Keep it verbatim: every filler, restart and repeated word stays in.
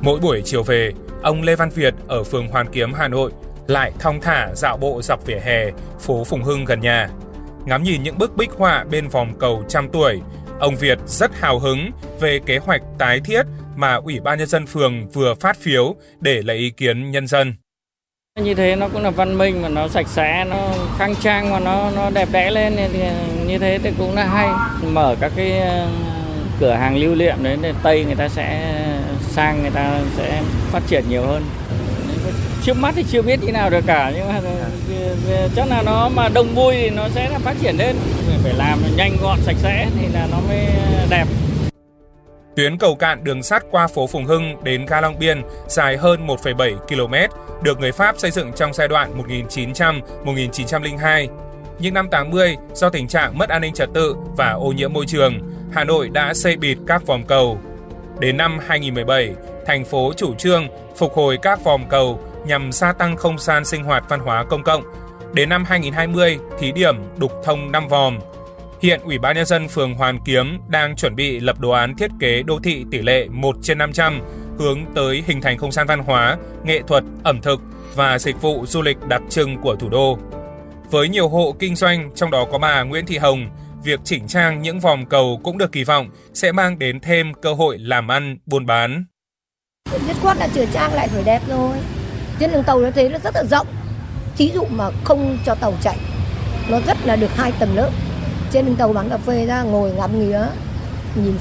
Mỗi buổi chiều về, ông Lê Văn Việt ở phường Hoàn Kiếm, Hà Nội lại thong thả dạo bộ dọc vỉa hè phố Phùng Hưng gần nhà. Ngắm nhìn những bức bích họa bên vòm cầu trăm tuổi, ông Việt rất hào hứng về kế hoạch tái thiết mà Ủy ban Nhân dân phường vừa phát phiếu để lấy ý kiến nhân dân. Như thế nó cũng là văn minh mà nó sạch sẽ, nó khang trang và nó nó đẹp đẽ lên thì như thế thì cũng là hay. Mở các cái cửa hàng lưu niệm đấy để Tây người ta sẽ sang, người ta sẽ phát triển nhiều hơn. Trước mắt thì chưa biết như nào được cả, nhưng mà chắc là nó mà đông vui thì nó sẽ phát triển lên. Phải làm nhanh gọn sạch sẽ thì là nó mới đẹp. Tuyến cầu cạn đường sắt qua phố Phùng Hưng đến ga Long Biên dài hơn một phẩy bảy ki lô mét, được người Pháp xây dựng trong giai đoạn một nghìn chín trăm đến một nghìn chín trăm lẻ hai. Những năm tám mươi, do tình trạng mất an ninh trật tự và ô nhiễm môi trường, Hà Nội đã xây bịt các vòm cầu. Đến năm hai nghìn không trăm mười bảy, thành phố chủ trương phục hồi các vòm cầu nhằm gia tăng không gian sinh hoạt văn hóa công cộng. Đến năm hai nghìn không trăm hai mươi, thí điểm đục thông năm vòm. Hiện Ủy ban Nhân dân phường Hoàn Kiếm đang chuẩn bị lập đồ án thiết kế đô thị tỷ lệ một trên năm trăm, hướng tới hình thành không gian văn hóa, nghệ thuật, ẩm thực và dịch vụ du lịch đặc trưng của thủ đô. Với nhiều hộ kinh doanh, trong đó có bà Nguyễn Thị Hồng, việc chỉnh trang những vòm cầu cũng được kỳ vọng sẽ mang đến thêm cơ hội làm ăn, buôn bán. Nhất quát là chỉnh trang lại phải đẹp rồi. Trên đường tàu nó thấy nó rất là rộng. Thí dụ mà không cho tàu chạy, nó rất là được hai tầng lớp. Trên đường tàu bán cà phê ra ngồi ngắm nghía, nhìn